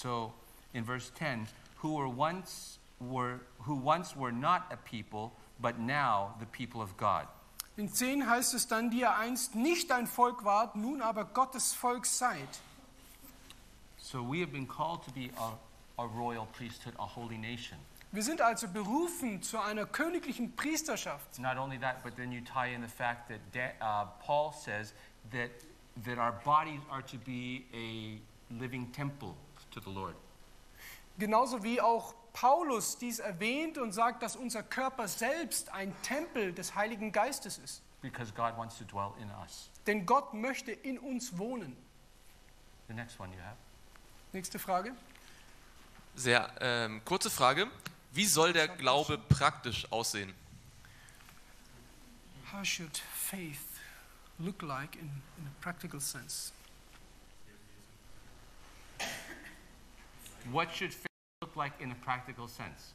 So in verse 10, who once were not a people, but now the people of God. In 10 heißt es dann, die ihr einst nicht ein Volk wart, nun aber Gottes Volk seid. So we have been called to be a royal priesthood, a holy nation. Wir sind also berufen zu einer königlichen Priesterschaft. Not only that, but then you tie in the fact that Paul says that our bodies are to be a living temple to the Lord. Genauso wie auch Paulus dies erwähnt und sagt, dass unser Körper selbst ein Tempel des Heiligen Geistes ist. Because God wants to dwell in us. Denn Gott möchte in uns wohnen. The next one you have. Nächste Frage. Sehr kurze Frage. Wie soll der Glaube praktisch aussehen? How should faith look like in a practical sense? What should faith look like in a practical sense?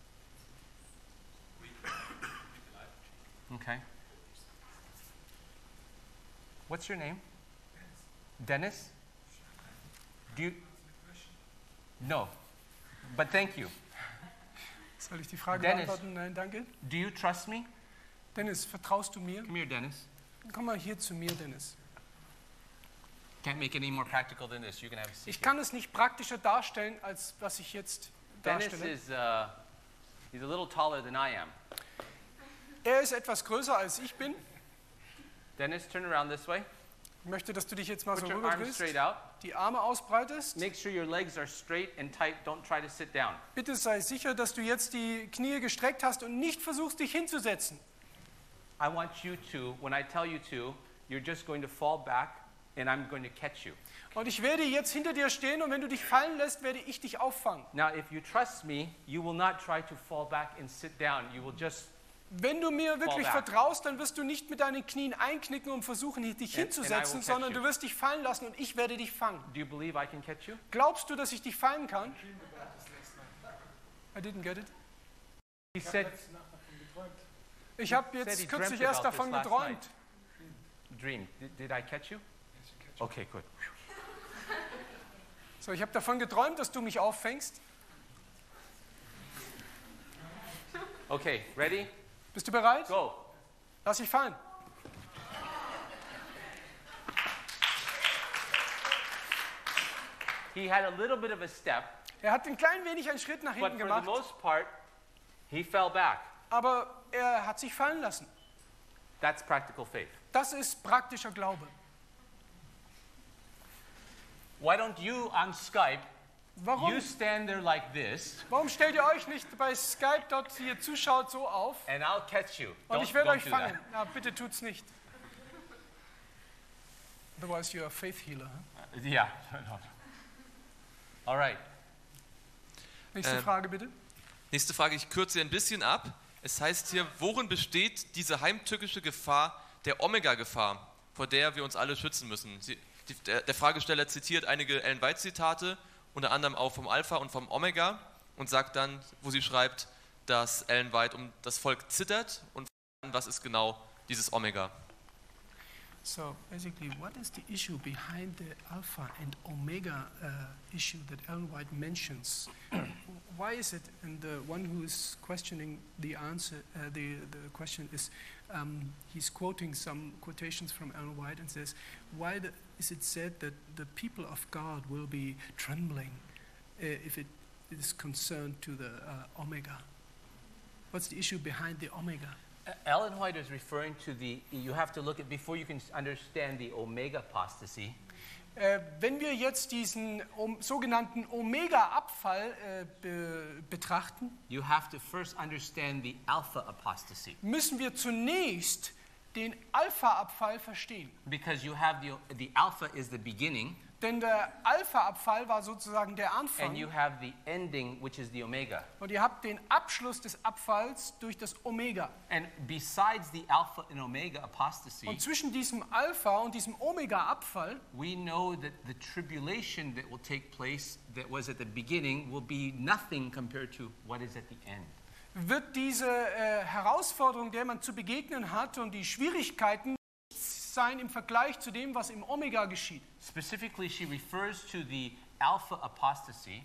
Okay. What's your name? Dennis? Do you? No. But thank you. Soll ich die Frage Dennis. beantworten? Nein, danke. Do you trust me? Dennis, vertraust du mir? Come here, Dennis. Komm mal hier zu mir, Dennis. Can't make it any more practical than this. You can have a seat. Ich kann es nicht praktischer darstellen, als was ich jetzt Dennis darstelle. is he's a little taller than I am. Er ist etwas größer als ich bin. Dennis, turn around this way. Ich möchte, dass du dich jetzt mal Put so your arms rüberdrehst, straight out. die Arme ausbreitest. Make sure your legs are straight and tight. Don't try to sit down. Bitte sei sicher, dass du jetzt die Knie gestreckt hast und nicht versuchst, dich hinzusetzen. I want you to, when I tell you to, you're just going to fall back and I'm going to catch you. Und ich werde jetzt hinter dir stehen und wenn du dich fallen lässt, werde ich dich auffangen. Now, if you trust me, you will not try to fall back and sit down. You will just, Wenn du mir wirklich back. vertraust, dann wirst du nicht mit deinen Knien einknicken und versuchen, dich And I hinzusetzen, will sondern catch du you. wirst dich fallen lassen und ich werde dich fangen. do you believe I can catch you? Glaubst du, dass ich dich fangen kann? I didn't get it. He said, Ich habe said he jetzt kürzlich dreamt erst about davon this last geträumt. dream. Did I catch you? Okay, good. So, ich habe davon geträumt, dass du mich auffängst. Okay, ready? Bist du bereit? Go. Lass dich fallen. He had a little bit of a step, Er hat ein klein wenig einen Schritt nach but hinten for the gemacht, most part, he fell back. aber er hat sich fallen lassen. That's practical faith. Das ist praktischer Glaube. Why don't you on Skype, Warum, you stand there like this, warum stellt ihr euch nicht bei Skype dort hier zuschaut so auf and I'll catch you. und Don't, ich werde don't euch do fangen? that. Na, bitte tut's nicht. Otherwise you're a faith healer. Huh? Yeah. All right. Nächste Frage bitte. Nächste Frage, ich kürze ein bisschen ab. Es heißt hier, worin besteht diese heimtückische Gefahr der Omega-Gefahr, vor der wir uns alle schützen müssen? Der Fragesteller zitiert einige Ellen White-Zitate, unter anderem auch vom Alpha und vom Omega und sagt dann, wo sie schreibt, dass Ellen White um das Volk zittert und was ist genau dieses Omega? So basically, what is the issue behind the alpha and omega issue that Ellen White mentions? Why is it? And the one who is questioning the answer, the question is, he's quoting some quotations from Ellen White and says, why is it said that the people of God will be trembling if it is concerned to the omega? What's the issue behind the omega? Ellen White is referring to you have to look at, before you can understand the omega apostasy, Wenn wir jetzt diesen sogenannten Omega-Abfall betrachten, you have to first understand the alpha apostasy. müssen wir zunächst den Alpha-Abfall verstehen. Because you have the alpha is the beginning, Denn der Alpha-Abfall war sozusagen der Anfang. and you have the ending, which is the omega. Und ihr habt den Abschluss des Abfalls durch das Omega. And besides the alpha and omega apostasy, Und zwischen diesem Alpha und diesem Omega-Abfall we know that the tribulation that will take place that was at the beginning will be nothing compared to what is at the end. wird diese Herausforderung, der man zu begegnen hat und die Schwierigkeiten sein im Vergleich zu dem, was im Omega geschieht. Specifically, she refers to the alpha apostasy,